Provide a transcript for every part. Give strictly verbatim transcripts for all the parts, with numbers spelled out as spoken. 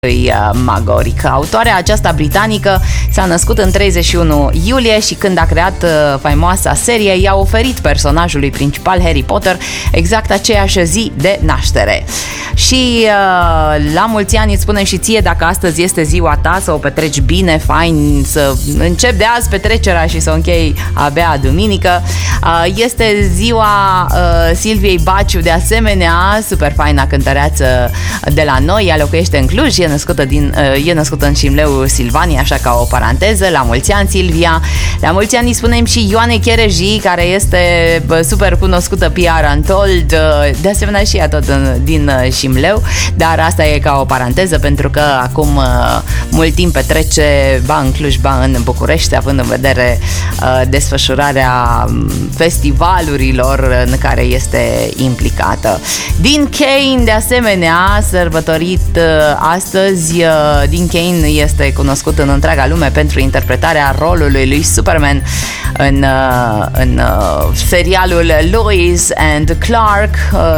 lui Magoric. Autoarea aceasta britanică s-a născut în treizeci și unu iulie și când a creat faimoasa serie, i-a oferit personajului principal Harry Potter exact aceeași zi de naștere. Și la mulți ani îți spunem și ție, dacă astăzi este ziua ta, să o petreci bine, fain, să începi de azi petrecerea și să o închei abia duminică. Este ziua Silviei Baciu, de asemenea, super faina cântăreață de la noi, ea locuiește în Cluj, e născută, din, e născută în Șimleu, Silvania, așa ca o paranteză. La mulți ani, Silvia. La mulți ani îi spunem și Ioanei Chereji, care este super cunoscută P R Untold, de asemenea și ea tot din Șimleu, dar asta e ca o paranteză, pentru că acum mult timp petrece ba în Cluj, ba în București, având în vedere desfășurarea festivalurilor în care este implicată. Dean Cain, de asemenea, sărbătorit astăzi. Dean Cain este cunoscut în întreaga lume pentru interpretarea rolului lui Superman în, în serialul Lois and Clark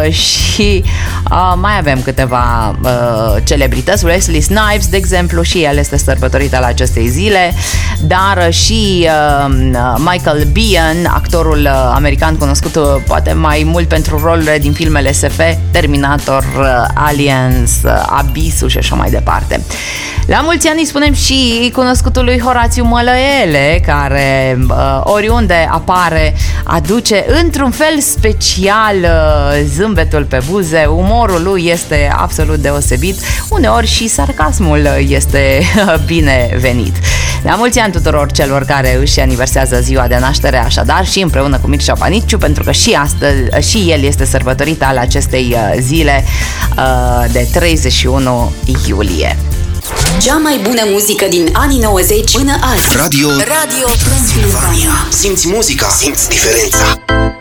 și mai avem câteva celebrități. Wesley Snipes, de exemplu, și el este sărbătorit al acestei zile, dar și Michael Biehn, actorul american cunoscut poate mai mult pentru rolurile din filmele S F, Terminator, Aliens, Abyss-ul și așa mai departe. La mulți ani îi spunem și cunoscutului Horațiu Mălăele, care oriunde apare aduce într-un fel special zâmbetul pe buze, umorul lui este absolut deosebit, uneori și sarcasmul este binevenit. La mulți ani tuturor celor care își aniversează ziua de naștere, așadar, și împreună cu Mircea Panicciu, pentru că și astăzi și el este sărbătorit al acestei zile de treizeci și unu iulie. Cea mai bună muzică din anii nouăzeci până azi. Radio Radio Transilvania. Simți muzica, simți diferența.